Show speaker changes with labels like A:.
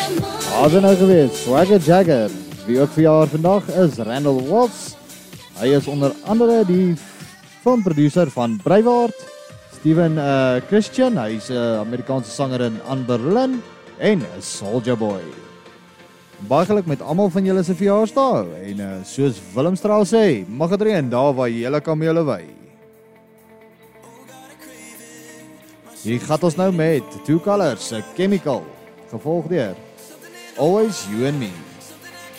A: Daar nou gewees, Swagger Jagger. Wie ook verjaar vandag is Randall Watts. Hy is onder andere die filmproducer van Braveheart. Steven Christian, hy is 'n Amerikaanse sanger in Anne Berlin en 'n Soulja Boy. Baie geluk met almal van julle se verjaarsdae en soos Willem Strauss sê, mag dit reën daar waar julle kamele wy. Hier gaan ons nou met Two Colors, 'n Chemical, gevolg deur Always You and Me.